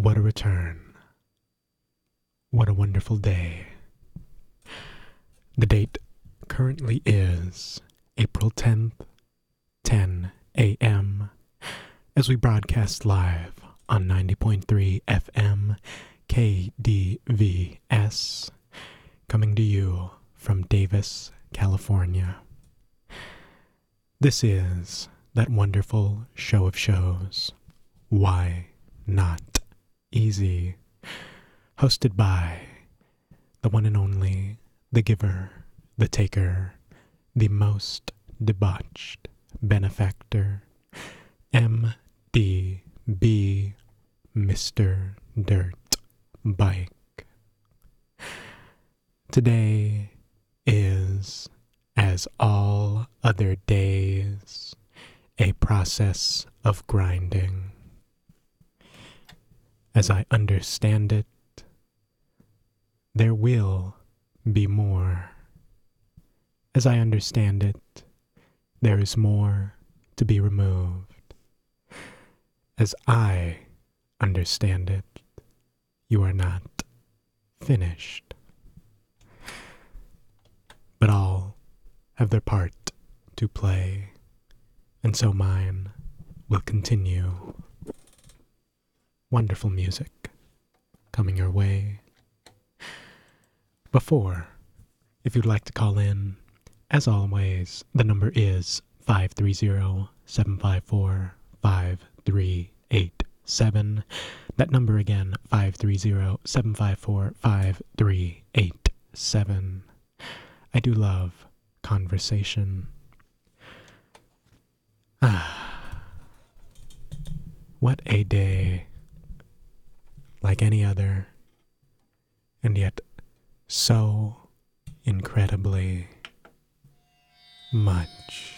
What a return. What a wonderful day. The date currently is April 10th, 10 a.m. as we broadcast live on 90.3 FM KDVS, coming to you from Davis, California. This is that wonderful show of shows, Why Not Easy, hosted by the one and only, the giver, the taker, the most debauched benefactor, MDB, Mr. Dirt Bike. Today is, as all other days, a process of grinding. As I understand it, there will be more. As I understand it, there is more to be removed. As I understand it, you are not finished. But all have their part to play, and so mine will continue. Wonderful music coming your way. Before, if you'd like to call in, as always, the number is 530-754-5387. That number again, 530-754-5387. I do love conversation. What a day. Like any other, and yet so incredibly much